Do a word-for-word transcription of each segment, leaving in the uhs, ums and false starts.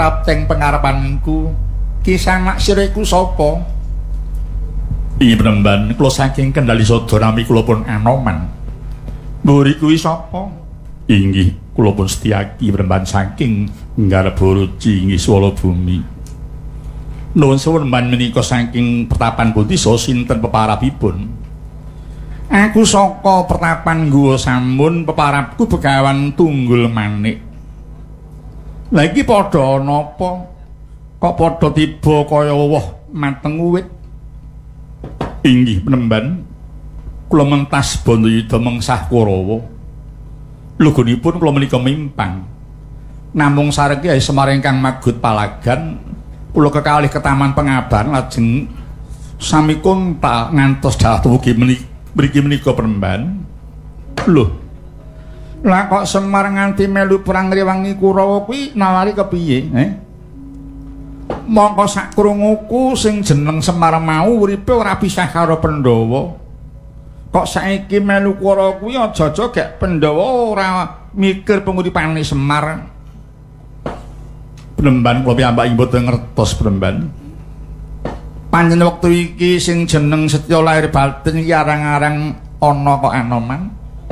teng pengarepanku. Kisah mak sireku sapa? Iya Penemban, kula saking Kendali Sada nami kula pun Anoman. Mburi kuwi sapa? Inggih, kula pun Setyaki Penemban saking Nggarabaraja inggih swala bumi. Nuwun suwun Penemban menika saking Pertapan pundi saha sinten peparapipun? Aku saka Pertapan Guwa Samun, peparapku Begawan Tunggul Manik. Lah iki padha ana apa? Kok padha tiba kaya woh mateng uwit? Inggih Penemban, kula mentas Bandayuda mengsah Kurawa. Lugunipun kula menika mimpang. Namung sareng Kyai Semar ingkang magut palagan, kula kekalih ke Taman Pengabahan lajeng sami kontak ngantos dalah tuwugi mriki menika Penemban. Lho. Lah kok Semar nganti melu perang ngrewangi Kurawa kuwi nawari kepiye, eh? Mongko sak krunguku sing jeneng Semar mau uripe ora pisah karo Pandhawa. Kok saiki melu Kurawa kuwi aja-aja gek Pandhawa ora mikir penguripane Semar. Penemban kula piyambak mboten ngertos Penemban. Panjenengan wektu iki sing jeneng Setya Lair Batin iki arang-arang ana kok Anoman.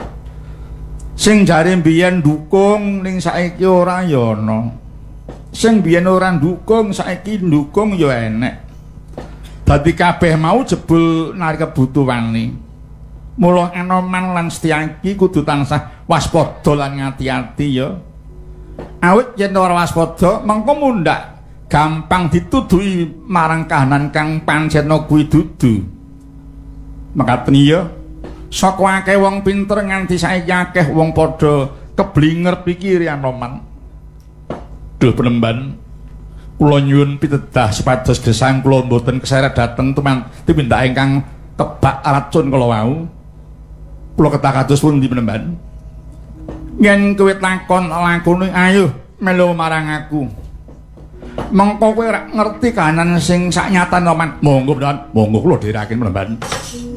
Sing jare mbiyen ndukung ning saiki ora ya ana. Sing biyen ora ndukung saiki ndukung ya enek. Dadi kabeh mau jebul nari kebutuhane. Mula Anoman lan Setyaki kudu tansah waspada lan ngati-ati ya. Awit yen ora waspada mengko mundhak gampang dituduhi marang kahanan kang pancena kuwi dudu. Mekaten ya. Saka akeh wong pinter nganti saiki akeh wong padha keblinger pikiri Anoman. Duh Penemban, kula nyuwun pitedah supados gesang kula mboten keseret dhateng teman tumindak ingkang kebak racun kala wau. Kula kedah kados pundi Penemban? Yen kowe takon lakune ayo melu marang aku. Mengko kowe ora ngerti kahanan sing saknyatane Anoman. Monggo Penemban, monggo kula dherekaken Penemban.